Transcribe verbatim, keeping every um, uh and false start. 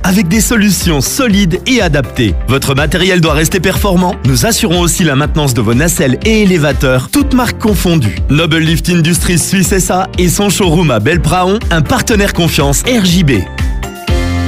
avec des solutions solides et adaptées. Votre matériel doit rester performant. Nous assurons aussi la maintenance de vos nacelles et élévateurs, toutes marques confondues. Noble Lift Industries Suisse S A et son showroom à Belpraon, un partenaire confiance R J B.